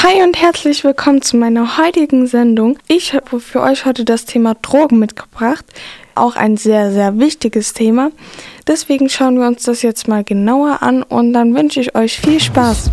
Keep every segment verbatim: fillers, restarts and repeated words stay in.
Hi und herzlich willkommen zu meiner heutigen Sendung. Ich habe für euch heute das Thema Drogen mitgebracht. Auch ein sehr, sehr wichtiges Thema. Deswegen schauen wir uns das jetzt mal genauer an und dann wünsche ich euch viel Spaß.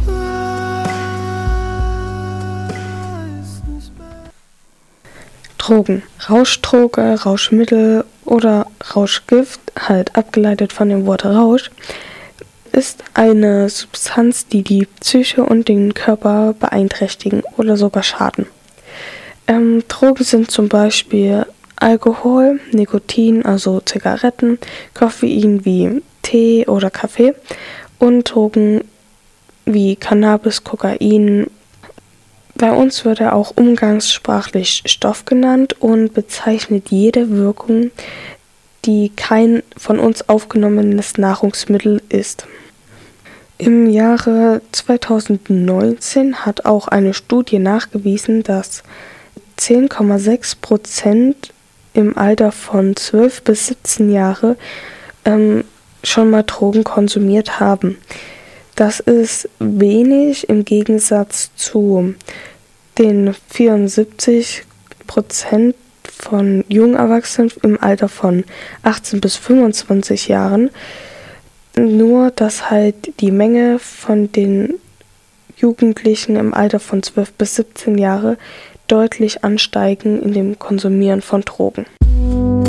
Drogen. Rauschdroge, Rauschmittel oder Rauschgift, halt abgeleitet von dem Wort Rausch, ist eine Substanz, die die Psyche und den Körper beeinträchtigen oder sogar schaden. Ähm, Drogen sind zum Beispiel Alkohol, Nikotin, also Zigaretten, Koffein wie Tee oder Kaffee und Drogen wie Cannabis, Kokain. Bei uns wird er auch umgangssprachlich Stoff genannt und bezeichnet jede Wirkung, die kein von uns aufgenommenes Nahrungsmittel ist. Im Jahre zweitausendneunzehn hat auch eine Studie nachgewiesen, dass zehn Komma sechs Prozent im Alter von zwölf bis siebzehn Jahre ähm, schon mal Drogen konsumiert haben. Das ist wenig im Gegensatz zu den vierundsiebzig Prozent von jungen Erwachsenen im Alter von achtzehn bis fünfundzwanzig Jahren. Nur, dass halt die Menge von den Jugendlichen im Alter von zwölf bis siebzehn Jahre deutlich ansteigen in dem Konsumieren von Drogen.